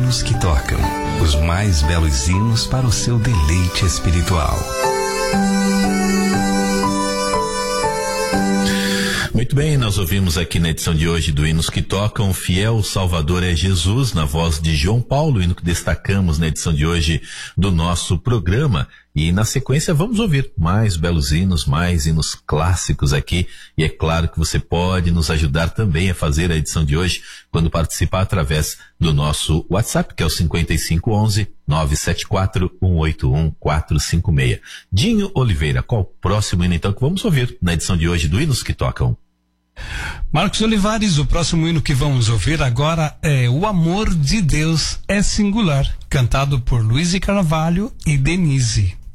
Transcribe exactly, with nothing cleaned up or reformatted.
hinos que tocam, os mais belos hinos para o seu deleite espiritual. Muito bem, nós ouvimos aqui na edição de hoje do Hinos que Tocam, Fiel Salvador é Jesus, na voz de João Paulo, hino que destacamos na edição de hoje do nosso programa. E na sequência vamos ouvir mais belos hinos, mais hinos clássicos aqui. E é claro que você pode nos ajudar também a fazer a edição de hoje quando participar através do nosso WhatsApp, que é o cinco cinco um um, nove sete quatro, um oito um, quatro cinco seis. Dinho Oliveira, qual o próximo hino então que vamos ouvir na edição de hoje do Hinos que Tocam? Marcos Olivares, o próximo hino que vamos ouvir agora é O Amor de Deus é Singular, cantado por Luiz Carvalho e Denise.